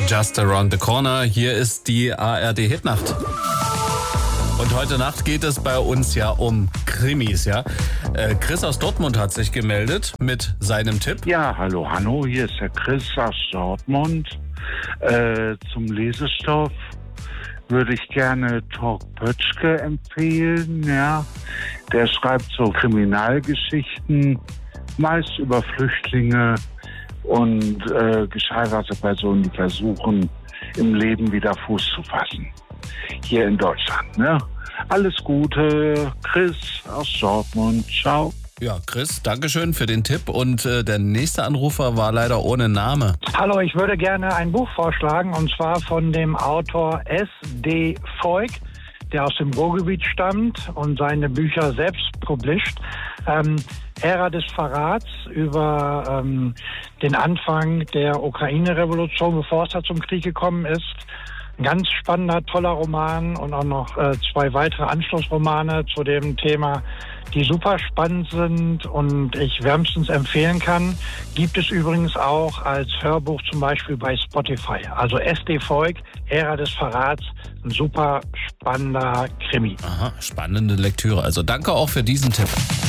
Just Around the Corner. Hier ist die ARD Hitnacht. Und heute Nacht geht es bei uns ja um Krimis, ja. Chris aus Dortmund hat sich gemeldet mit seinem Tipp. Ja, hallo Hanno, hier ist der Chris aus Dortmund. Zum Lesestoff würde ich gerne Tork Pötschke empfehlen, ja. Der schreibt so Kriminalgeschichten, meist über Flüchtlinge und gescheiterte Personen, die versuchen, im Leben wieder Fuß zu fassen. Hier in Deutschland, ne? Alles Gute, Chris aus Dortmund. Ciao. Ja, Chris, Dankeschön für den Tipp. Und der nächste Anrufer war leider ohne Name. Hallo, ich würde gerne ein Buch vorschlagen, und zwar von dem Autor S.D. Voigt, der aus dem Ruhrgebiet stammt und seine Bücher selbst published. Ära des Verrats über den Anfang der Ukraine-Revolution, bevor es da zum Krieg gekommen ist. Ein ganz spannender, toller Roman und auch noch 2 weitere Anschlussromane zu dem Thema, die super spannend sind und ich wärmstens empfehlen kann. Gibt es übrigens auch als Hörbuch zum Beispiel bei Spotify. Also S.D. Voigt, Ära des Verrats, ein super spannender Krimi. Aha, spannende Lektüre. Also danke auch für diesen Tipp.